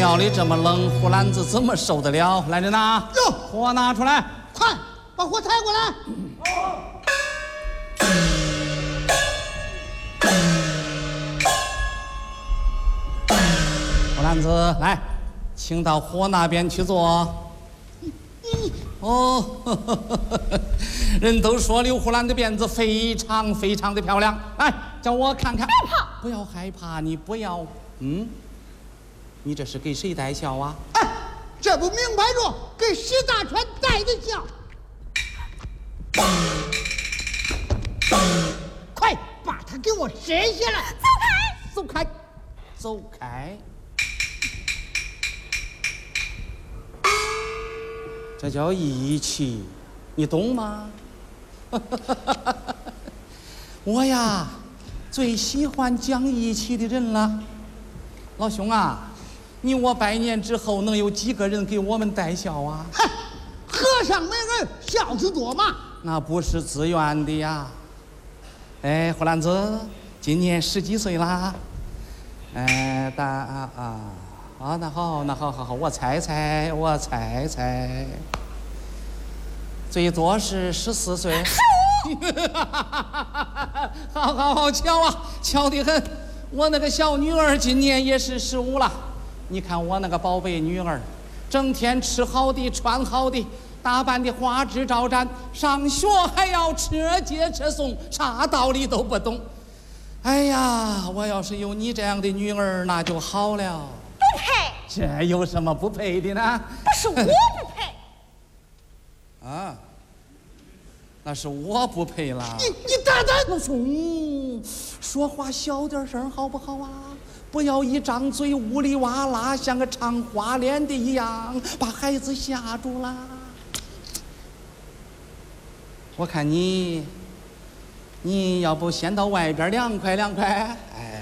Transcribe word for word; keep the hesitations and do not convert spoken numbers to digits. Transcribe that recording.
庙里这么冷，胡兰子怎么受得了？来人呐！ 哟， 火拿出来！ 快把火抬过来！ 胡兰子，来，请到火那边去坐。哦，呵呵呵呵人都说刘胡兰的辫子非常非常的漂亮。来，叫我看看。 害怕！ 不要害怕，你不要。嗯，你这是给谁戴孝啊？ 哎，这不明摆着给石大川戴的孝。快把他给我摘下来！ 走开！ 走开！走开！这叫义气，你懂吗？我呀，最喜欢讲义气的人了。老兄啊，你我百年之后能有几个人给我们戴孝啊？ 嗨，和尚没人，孝子多嘛。 那不是自愿的呀。哎，胡兰子，今年十几岁啦？哎，大啊啊啊，那好，那好好好，我猜猜，我猜猜，最多是十四岁。好好好，巧啊，巧得很。我那个小女儿今年也是十五了。你看我那个宝贝女儿，整天吃好的，穿好的。打扮的花枝招展，上学还要车接车送，啥道理都不懂。哎呀，我要是有你这样的女儿，那就好了。 不配！ 这有什么不配的呢？ 不是我不配。 啊，那是我不配了。 你你大胆！ 老兄，说话小点声好不好啊？不要一张嘴呜里哇啦，像个唱花脸的一样，把孩子吓住了。我看你，你要不先到外边凉快凉快，哎。